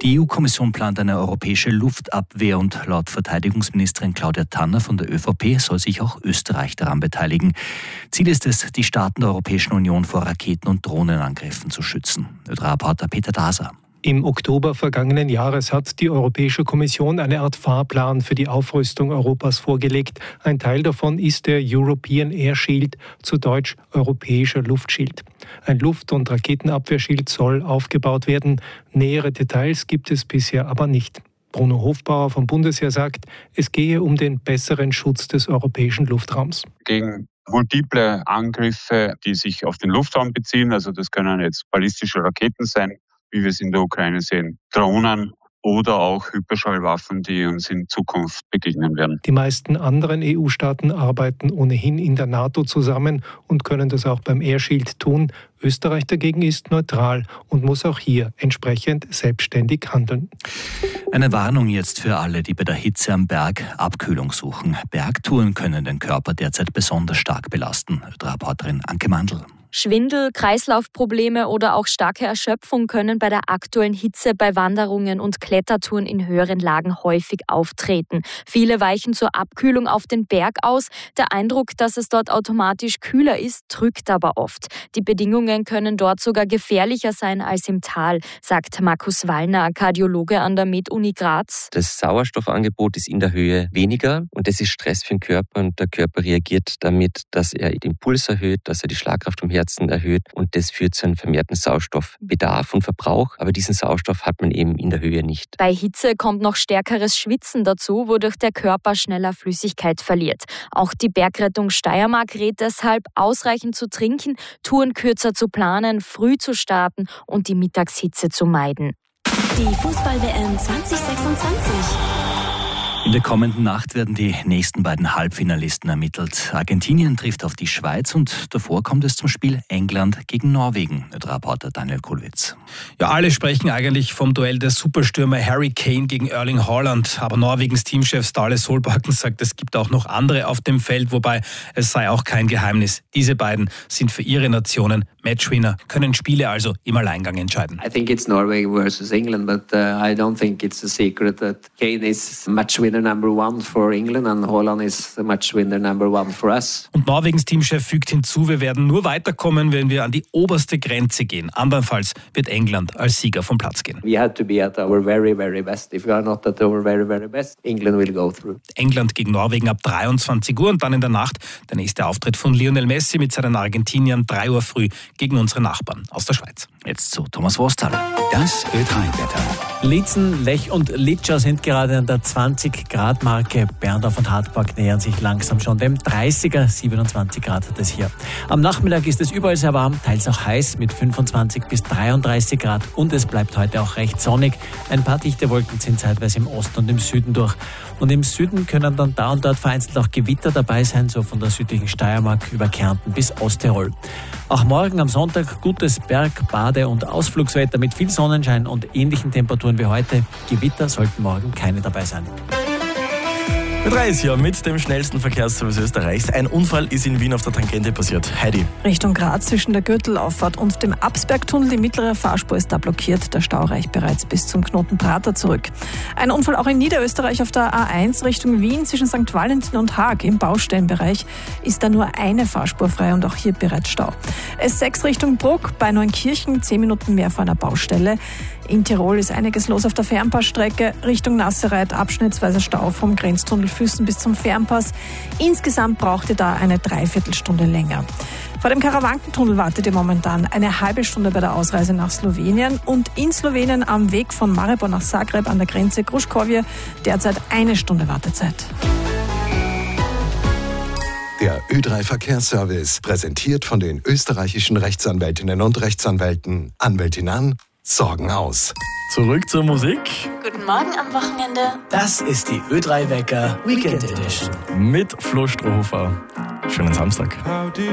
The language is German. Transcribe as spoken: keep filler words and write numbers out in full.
Die E U-Kommission plant eine europäische Luftabwehr und laut Verteidigungsministerin Claudia Tanner von der ÖVP soll sich auch Österreich daran beteiligen. Ziel ist es, die Staaten der Europäischen Union vor Raketen- und Drohnenangriffen zu schützen. Reporter Peter Daser. Im Oktober vergangenen Jahres hat die Europäische Kommission eine Art Fahrplan für die Aufrüstung Europas vorgelegt. Ein Teil davon ist der European Air Shield, zu Deutsch Europäischer Luftschild. Ein Luft- und Raketenabwehrschild soll aufgebaut werden. Nähere Details gibt es bisher aber nicht. Bruno Hofbauer vom Bundesheer sagt, es gehe um den besseren Schutz des europäischen Luftraums. Gegen multiple Angriffe, die sich auf den Luftraum beziehen, also das können jetzt ballistische Raketen sein, wie wir es in der Ukraine sehen, Drohnen oder auch Hyperschallwaffen, die uns in Zukunft begegnen werden. Die meisten anderen E U-Staaten arbeiten ohnehin in der NATO zusammen und können das auch beim Air Shield tun. Österreich dagegen ist neutral und muss auch hier entsprechend selbstständig handeln. Eine Warnung jetzt für alle, die bei der Hitze am Berg Abkühlung suchen. Bergtouren können den Körper derzeit besonders stark belasten. Reporterin Anke Mandl. Schwindel, Kreislaufprobleme oder auch starke Erschöpfung können bei der aktuellen Hitze bei Wanderungen und Klettertouren in höheren Lagen häufig auftreten. Viele weichen zur Abkühlung auf den Berg aus. Der Eindruck, dass es dort automatisch kühler ist, trügt aber oft. Die Bedingungen können dort sogar gefährlicher sein als im Tal, sagt Markus Wallner, Kardiologe an der Med-Uni Graz. Das Sauerstoffangebot ist in der Höhe weniger und das ist Stress für den Körper und der Körper reagiert damit, dass er den Puls erhöht, dass er die Schlagkraft vom Herzen erhöht und das führt zu einem vermehrten Sauerstoffbedarf und Verbrauch, aber diesen Sauerstoff hat man eben in der Höhe nicht. Bei Hitze kommt noch stärkeres Schwitzen dazu, wodurch der Körper schneller Flüssigkeit verliert. Auch die Bergrettung Steiermark rät deshalb, ausreichend zu trinken, Touren kürzer zu planen, früh zu starten und die Mittagshitze zu meiden. Die Fußball-W M zwanzig sechsundzwanzig. In der kommenden Nacht werden die nächsten beiden Halbfinalisten ermittelt. Argentinien trifft auf die Schweiz und davor kommt es zum Spiel England gegen Norwegen. Reporter Daniel Kohlwitz. Ja, alle sprechen eigentlich vom Duell der Superstürmer Harry Kane gegen Erling Haaland. Aber Norwegens Teamchef Ståle Solbakken sagt, es gibt auch noch andere auf dem Feld, wobei es sei auch kein Geheimnis. Diese beiden sind für ihre Nationen Matchwinner, können Spiele also im Alleingang entscheiden. I think it's Norway versus England, but uh, I don't think it's a secret that Kane is matchwinner number one for England and Haaland is the matchwinner number one for us. Und Norwegens Teamchef fügt hinzu, wir werden nur weiterkommen, wenn wir an die oberste Grenze gehen. Andernfalls wird England als Sieger vom Platz gehen. We have to be at our very, very best. If we are not at our very, very best, England will go through. England gegen Norwegen ab dreiundzwanzig Uhr und dann in der Nacht der nächste Auftritt von Lionel Messi mit seinen Argentiniern drei Uhr früh gegen unsere Nachbarn aus der Schweiz. Jetzt zu Thomas Wostal. Das Ö drei Wetter. Liezen, Lech und Litscha sind gerade an der zwanzig Grad Marke. Berndorf und Hartberg nähern sich langsam schon dem dreißiger. siebenundzwanzig Grad hat es hier. Am Nachmittag ist es überall sehr warm, teils auch heiß mit fünfundzwanzig bis dreiunddreißig Grad. Und es bleibt heute auch recht sonnig. Ein paar dichte Wolken ziehen zeitweise im Osten und im Süden durch. Und im Süden können dann da und dort vereinzelt auch Gewitter dabei sein, so von der südlichen Steiermark über Kärnten bis Osttirol. Auch morgen am Sonntag gutes Berg-, Bade- und Ausflugswetter mit viel Sonnenschein und ähnlichen Temperaturen wie heute. Gewitter sollten morgen keine dabei sein. Ö drei ist hier mit dem schnellsten Verkehrsservice Österreichs. Ein Unfall ist in Wien auf der Tangente passiert. Heidi. Richtung Graz zwischen der Gürtelauffahrt und dem Absbergtunnel. Die mittlere Fahrspur ist da blockiert. Der Stau reicht bereits bis zum Knoten Prater zurück. Ein Unfall auch in Niederösterreich auf der A eins Richtung Wien zwischen Sankt Valentin und Haag. Im Baustellenbereich ist da nur eine Fahrspur frei und auch hier bereits Stau. S sechs Richtung Bruck bei Neunkirchen. Zehn Minuten mehr vor einer Baustelle. In Tirol ist einiges los auf der Fernpassstrecke Richtung Nassereit, abschnittsweise Stau vom Grenztunnel Füssen bis zum Fernpass. Insgesamt braucht ihr da eine Dreiviertelstunde länger. Vor dem Karawankentunnel wartet ihr momentan eine halbe Stunde bei der Ausreise nach Slowenien und in Slowenien am Weg von Maribor nach Zagreb an der Grenze Gruškovje derzeit eine Stunde Wartezeit. Der Ö drei Verkehrsservice, präsentiert von den österreichischen Rechtsanwältinnen und Rechtsanwälten. Anwältin an, Sorgen aus. Zurück zur Musik. Guten Morgen am Wochenende. Das ist die Ö drei Wecker Weekend Edition. Mit Flo Strohhofer. Schönen Samstag.